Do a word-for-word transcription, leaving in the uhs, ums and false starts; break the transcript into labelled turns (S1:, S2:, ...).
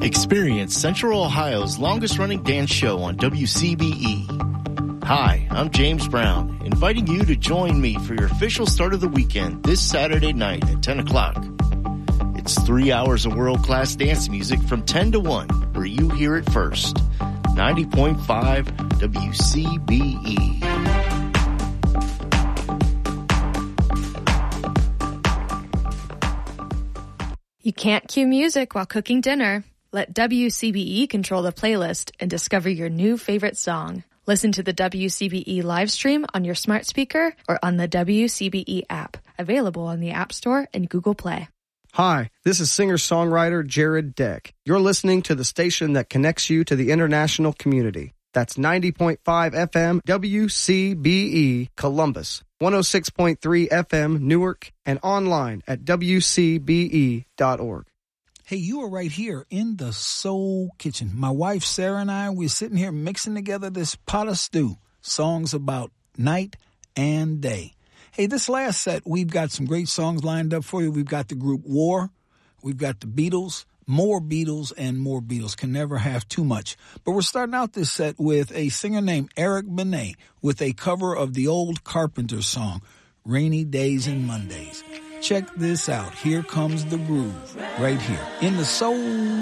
S1: Experience Central Ohio's longest-running dance show on W C B E. Hi, I'm James Brown, inviting you to join me for your official start of the weekend this Saturday night at ten o'clock. It's three hours of world-class dance music from ten to one, where you hear it first. ninety point five W C B E.
S2: You can't cue music while cooking dinner. Let W C B E control the playlist and discover your new favorite song. Listen to the W C B E live stream on your smart speaker or on the W C B E app, available on the App Store and Google Play.
S3: Hi, this is singer-songwriter Jared Deck. You're listening to the station that connects you to the international community. That's ninety point five F M W C B E Columbus, one oh six point three F M Newark, and online at W C B E dot org.
S4: Hey, you are right here in the Soul Kitchen. My wife, Sarah, and I, we're sitting here mixing together this pot of stew, songs about night and day. Hey, this last set, we've got some great songs lined up for you. We've got the group War. We've got the Beatles, more Beatles, and more Beatles. Can never have too much. But we're starting out this set with a singer named Eric Benet with a cover of the old Carpenters song, Rainy Days and Mondays. Check this out. Here comes the groove right here in the Soul